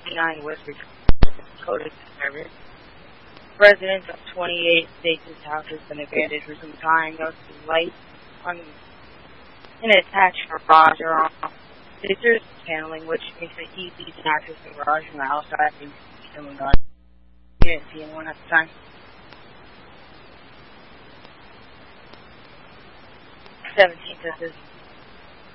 59 West Dakota Service. Residents of 28 states' house has been abandoned for some time. No light on an attached garage or on scissors paneling, which makes it easy to access the garage from the outside and see someone gone. You didn't see anyone at the time. 17 says this